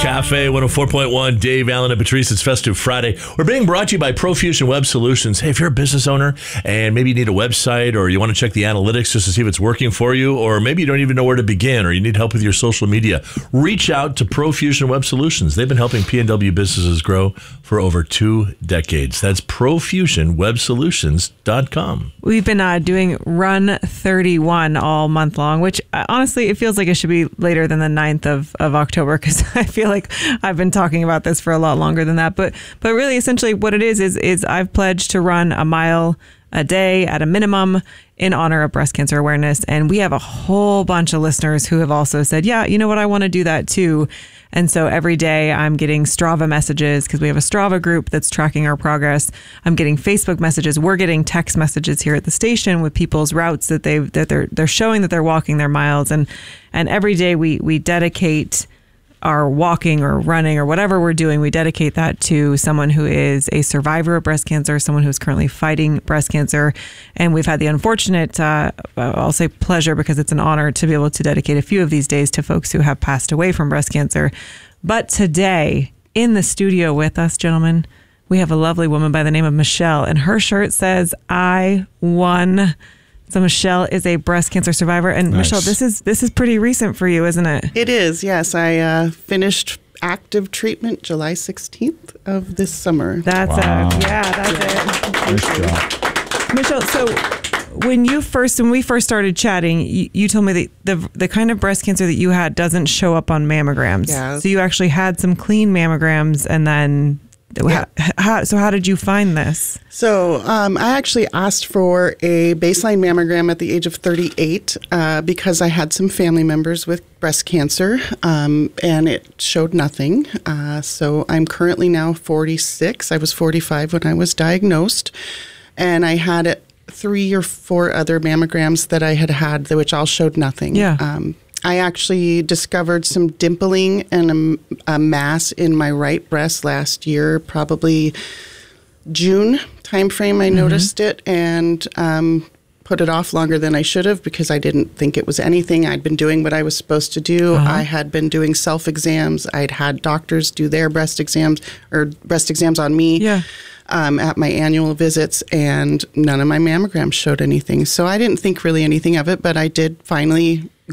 Cafe 104.1. Dave Allen and Patrice. It's Festive Friday. We're being brought to you by Profusion Web Solutions. Hey, if you're a business owner and maybe you need a website or you want to check the analytics just to see if it's working for you, or maybe you don't even know where to begin, or you need help with your social media, reach out to Profusion Web Solutions. They've been helping PNW businesses grow for over 2 decades. That's profusionwebsolutions.com. We've been doing Run 31 all month long, which honestly, it feels like it should be later than the 9th of October, because I feel like I've been talking about this for a lot longer than that. But really, essentially what it is I've pledged to run a mile a day at a minimum in honor of breast cancer awareness. And we have a whole bunch of listeners who have also said, yeah, you know what, I want to do that too. And so every day I'm getting Strava messages, because we have a Strava group that's tracking our progress. I'm getting Facebook messages. We're getting text messages here at the station with people's routes that they're showing that they're walking their miles. And every day we dedicate our walking or running or whatever we're doing, we dedicate that to someone who is a survivor of breast cancer, someone who's currently fighting breast cancer. And we've had the unfortunate, I'll say pleasure, because it's an honor to be able to dedicate a few of these days to folks who have passed away from breast cancer. But today, in the studio with us, gentlemen, we have a lovely woman by the name of Michelle, and her shirt says, "I won." So Michelle is a breast cancer survivor. And nice. Michelle, this is pretty recent for you, isn't it? It is, yes. I finished active treatment July 16th of this summer. That's wow. That's it. Michelle, so when we first started chatting, you told me that the kind of breast cancer that you had doesn't show up on mammograms. Yeah. So you actually had some clean mammograms, and then how did you find this? So I actually asked for a baseline mammogram at the age of 38 because I had some family members with breast cancer, and it showed nothing. So I'm currently now 46. I was 45 when I was diagnosed, and I had 3 or 4 other mammograms that I had which all showed nothing. Yeah. I actually discovered some dimpling and a mass in my right breast last year, probably June timeframe. I noticed it and put it off longer than I should have, because I didn't think it was anything. I'd been doing what I was supposed to do. I had been doing self-exams. I'd had doctors do their breast exams on me. Yeah. At my annual visits, and none of my mammograms showed anything. So I didn't think really anything of it, but I did finally